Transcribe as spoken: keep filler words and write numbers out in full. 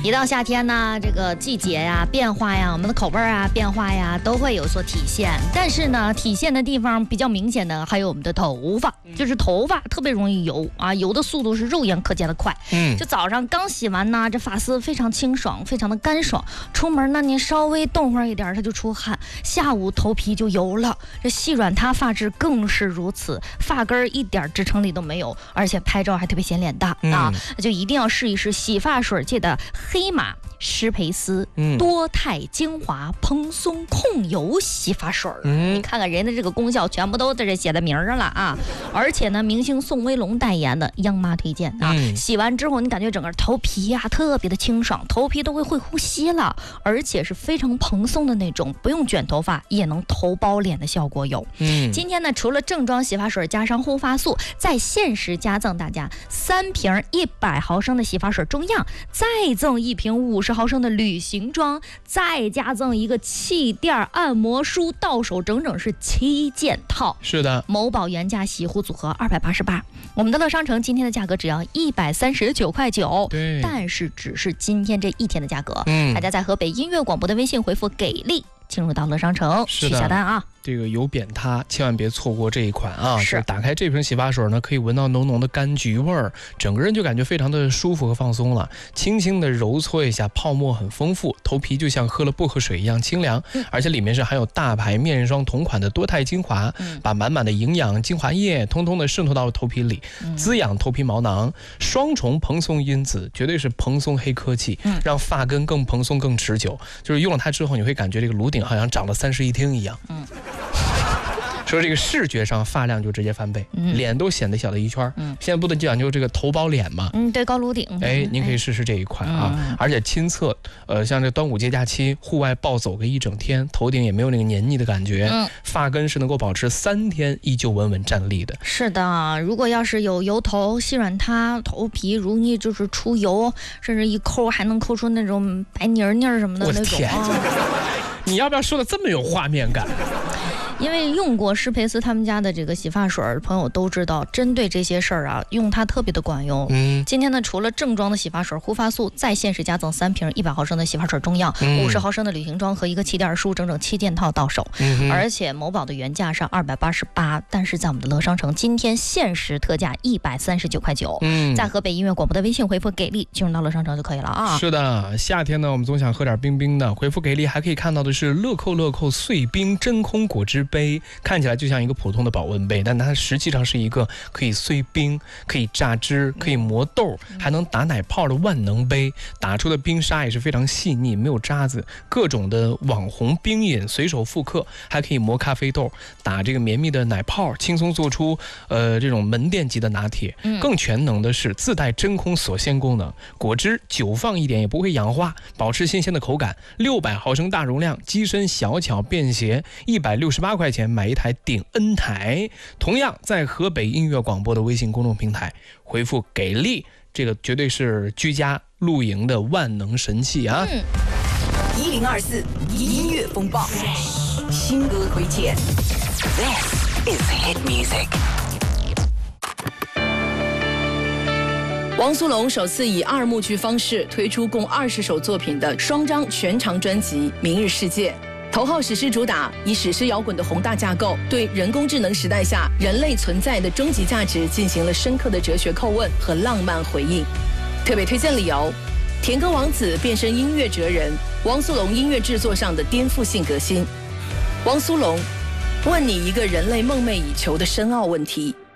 一到夏天呢，这个季节呀、变化呀，我们的口味啊变化呀，都会有所体现。但是呢，体现的地方比较明显的还有我们的头发，就是头发特别容易油啊，油的速度是肉眼可见的快。嗯，就早上刚洗完呢，这发丝非常清爽，非常的干爽。出门呢，你稍微动会儿一点，它就出汗。下午头皮就油了，这细软塌发质更是如此，发根一点支撑力都没有，而且拍照还特别显脸大、嗯、啊，就一定要试一试洗发水界的黑马施培斯、嗯、多肽精华蓬松控油洗发水、嗯、你看看人的这个功效全部都在这写在名上了啊！而且呢，明星宋威龙代言的，央妈推荐啊、嗯，洗完之后你感觉整个头皮呀、啊、特别的清爽，头皮都会会呼吸了，而且是非常蓬松的那种，不用卷头发也能头包脸的效果有。嗯，今天呢，除了正装洗发水加上护发素，再限时加赠大家三瓶一百毫升的洗发水中样，再赠一瓶五十毫升的旅行装，再加赠一个气垫按摩梳，到手整整是七件套。 是的， 某宝原价洗护组合二百八十八，我们的乐商城今天的价格只要一百三十九块九， 对， 但是只是今天这一天的价格。嗯，大家在河北音乐广播的微信回复给力，进入到乐商城去下单啊。 这个油扁塌千万别错过这一款啊！是，打开这瓶洗发水呢，可以闻到浓浓的柑橘味儿，整个人就感觉非常的舒服和放松了。轻轻的揉搓一下，泡沫很丰富，头皮就像喝了薄荷水一样清凉，嗯、而且里面是含有大牌面霜同款的多肽精华，嗯、把满满的营养精华液通通的渗透到头皮里，嗯、滋养头皮毛囊，双重蓬松因子绝对是蓬松黑科技，嗯、让发根更蓬松更持久。就是用了它之后，你会感觉这个颅顶好像长了三室一厅一样。嗯。说这个视觉上发量就直接翻倍，嗯、脸都显得小了一圈。嗯，现在不得讲究这个头包脸嘛？ 嗯，对，高颅顶。 哎，您可以试试这一款啊，嗯、而且亲测，呃，像这端午节假期户外暴走个一整天，头顶也没有那个黏腻的感觉，嗯、发根是能够保持三天依旧稳稳站立的。 是的，如果要是有油头、细软塌、头皮容易就是出油，甚至一抠还能抠出那种白泥儿泥儿什么的那种。啊、 你要不要说的这么有画面感？ 因为用过施培斯他们家的这个洗发水，朋友都知道，针对这些事儿啊，用它特别的管用。嗯，今天呢，除了正装的洗发水、护发素，再限时加赠三瓶一百毫升的洗发水中样，五十毫升的旅行装和一个气垫梳，整整七件套到手。嗯，而且某宝的原价是二百八十八，但是在我们的乐商城今天限时特价一百三十九块九。嗯，在河北音乐广播的微信回复给力，进入到乐商城就可以了啊。 是的，夏天呢，我们总想喝点冰冰的，回复给力还可以看到的是乐扣乐扣碎冰真空果汁杯，看起来就像一个普通的保温杯，但它实际上是一个可以碎冰、可以榨汁、可以磨豆，还能打奶泡的万能杯。打出的冰沙也是非常细腻，没有渣子，各种的网红冰饮随手复刻，还可以磨咖啡豆，打这个绵密的奶泡，轻松做出呃这种门店级的拿铁。更全能的是自带真空锁鲜功能，果汁久放一点也不会氧化，保持新鲜的口感。六百毫升大容量，机身小巧便携，一百六十八块钱买一台顶 N 台。同样在河北音乐广播的微信公众平台回复给力，这个绝对是居家露营的万能神器啊！ 一零二四音乐风暴新歌推荐 ，This is hit music。 汪苏泷首次以二幕剧方式推出共二十首作品的双张全长专辑《明日世界》。头号史诗主打以史诗摇滚的宏大架构，对人工智能时代下人类存在的终极价值进行了深刻的哲学叩问和浪漫回应。特别推荐理由：甜歌王子变身音乐哲人，汪苏泷音乐制作上的颠覆性革新。汪苏泷，问你一个人类梦寐以求的深奥问题：